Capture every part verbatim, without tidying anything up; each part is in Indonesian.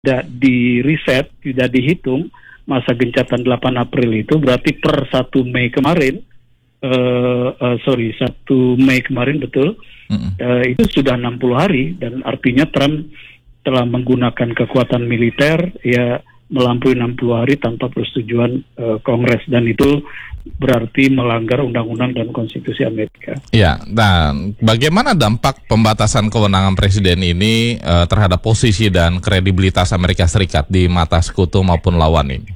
tidak di riset, tidak dihitung masa gencatan delapan April itu, berarti per satu Mei kemarin, uh, uh, sorry, satu Mei kemarin betul, mm-hmm. uh, itu sudah enam puluh hari, dan artinya Trump telah menggunakan kekuatan militer ya melampaui enam puluh hari tanpa persetujuan uh, Kongres, dan itu berarti melanggar undang-undang dan konstitusi Amerika. Ya, dan bagaimana dampak pembatasan kewenangan presiden ini uh, terhadap posisi dan kredibilitas Amerika Serikat di mata sekutu maupun lawan ini?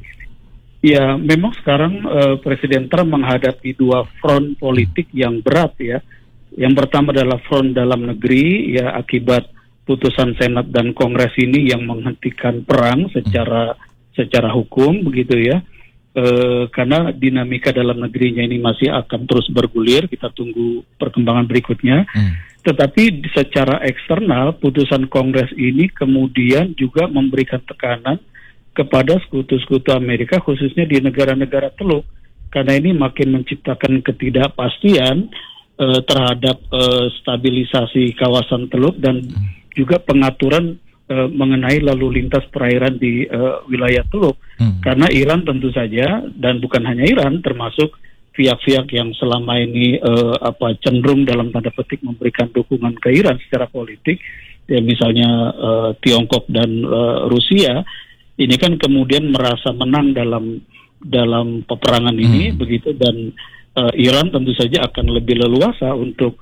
Ya, memang sekarang uh, Presiden Trump menghadapi dua front politik yang berat ya. Yang pertama adalah front dalam negeri ya, akibat putusan Senat dan Kongres ini yang menghentikan perang secara secara hukum begitu ya. E, karena dinamika dalam negerinya ini masih akan terus bergulir, kita tunggu perkembangan berikutnya. Hmm. Tetapi secara eksternal, putusan Kongres ini kemudian juga memberikan tekanan kepada sekutu-sekutu Amerika, khususnya di negara-negara Teluk, karena ini makin menciptakan ketidakpastian e, terhadap e, stabilisasi kawasan Teluk dan juga pengaturan uh, mengenai lalu lintas perairan di uh, wilayah Teluk. Hmm. Karena Iran tentu saja, dan bukan hanya Iran, termasuk pihak-pihak yang selama ini uh, apa cenderung dalam tanda petik memberikan dukungan ke Iran secara politik, ya misalnya uh, Tiongkok dan uh, Rusia, ini kan kemudian merasa menang dalam dalam peperangan ini, hmm. begitu, dan uh, Iran tentu saja akan lebih leluasa untuk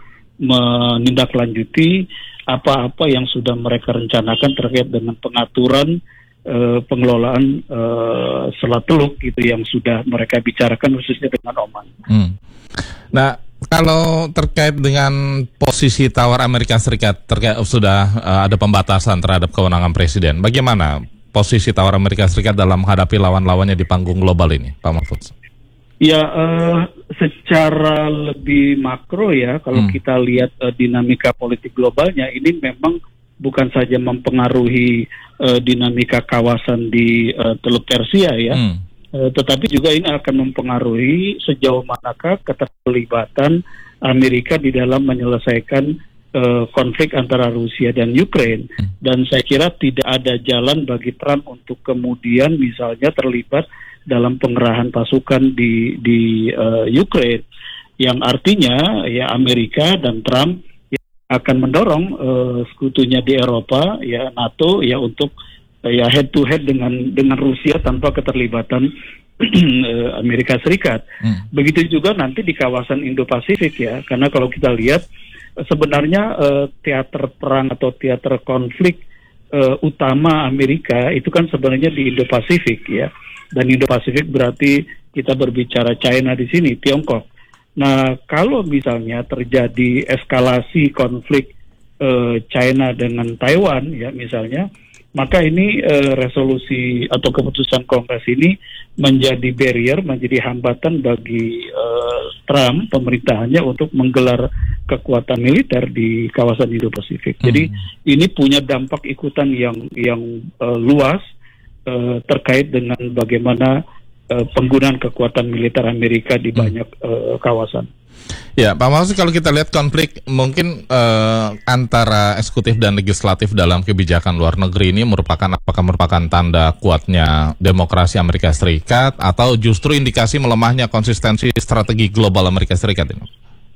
menindaklanjuti apa-apa yang sudah mereka rencanakan terkait dengan pengaturan uh, pengelolaan uh, Selat Teluk gitu yang sudah mereka bicarakan khususnya dengan Oman. Hmm. Nah, kalau terkait dengan posisi tawar Amerika Serikat terkait sudah uh, ada pembatasan terhadap kewenangan presiden, bagaimana posisi tawar Amerika Serikat dalam menghadapi lawan-lawannya di panggung global ini, Pak Mahfudz? Ya, uh, secara lebih makro ya, kalau hmm. kita lihat uh, dinamika politik globalnya, ini memang bukan saja mempengaruhi uh, dinamika kawasan di uh, Teluk Persia ya, hmm. uh, tetapi juga ini akan mempengaruhi sejauh manakah keterlibatan Amerika di dalam menyelesaikan uh, konflik antara Rusia dan Ukraine. Hmm. Dan saya kira tidak ada jalan bagi Trump untuk kemudian misalnya terlibat dalam pengerahan pasukan di di uh, Ukraine, yang artinya ya Amerika dan Trump ya, akan mendorong uh, sekutunya di Eropa ya NATO ya untuk uh, ya head to head dengan dengan Rusia tanpa keterlibatan uh, Amerika Serikat. Hmm. Begitu juga nanti di kawasan Indo-Pasifik ya, karena kalau kita lihat uh, sebenarnya uh, teater perang atau teater konflik uh, utama Amerika itu kan sebenarnya di Indo-Pasifik ya. Dan Indo-Pasifik berarti kita berbicara China di sini, Tiongkok. Nah, kalau misalnya terjadi eskalasi konflik uh, China dengan Taiwan, ya misalnya, maka ini uh, resolusi atau keputusan Kongres ini menjadi barrier, menjadi hambatan bagi uh, Trump, pemerintahannya untuk menggelar kekuatan militer di kawasan Indo-Pasifik. Hmm. Jadi ini punya dampak ikutan yang yang uh, luas, Uh, terkait dengan bagaimana uh, penggunaan kekuatan militer Amerika di banyak uh, kawasan. Ya, Pak Mahfudz, kalau kita lihat konflik mungkin uh, antara eksekutif dan legislatif dalam kebijakan luar negeri ini merupakan apakah merupakan tanda kuatnya demokrasi Amerika Serikat atau justru indikasi melemahnya konsistensi strategi global Amerika Serikat ini?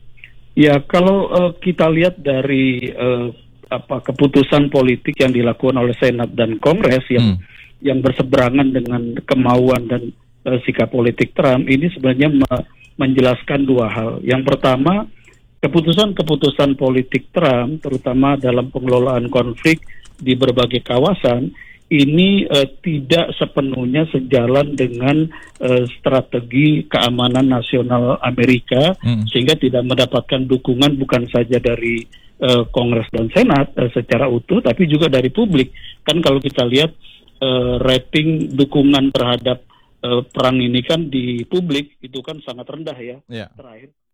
Ya, kalau uh, kita lihat dari uh, apa keputusan politik yang dilakukan oleh Senat dan Kongres yang hmm. yang berseberangan dengan kemauan dan uh, sikap politik Trump, ini sebenarnya me- menjelaskan dua hal. Yang pertama, keputusan-keputusan politik Trump, terutama dalam pengelolaan konflik di berbagai kawasan, ini uh, tidak sepenuhnya sejalan dengan uh, strategi keamanan nasional Amerika, hmm. sehingga tidak mendapatkan dukungan bukan saja dari uh, Kongres dan Senat uh, secara utuh, tapi juga dari publik. Kan kalau kita lihat Uh, rating dukungan terhadap uh, perang ini kan di publik itu kan sangat rendah ya, yeah. terakhir.